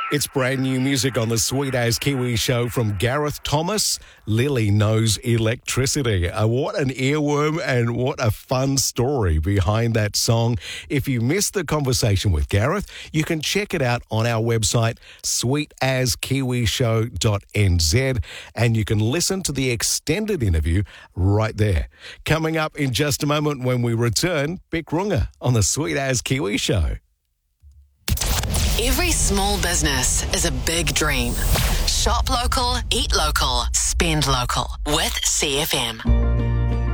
It's brand new music on the Sweet As Kiwi show from Gareth Thomas. Lily Knows Electricity. What an earworm and what a fun story behind that song. If you missed the conversation with Gareth, you can check it out on our website, sweetaskiwishow.nz, and you can listen to the extended interview right there. Coming up in just a moment when we return, Beck Runga on the Sweet As Kiwi show. Every small business is a big dream. Shop local, eat local, spend local with CFM.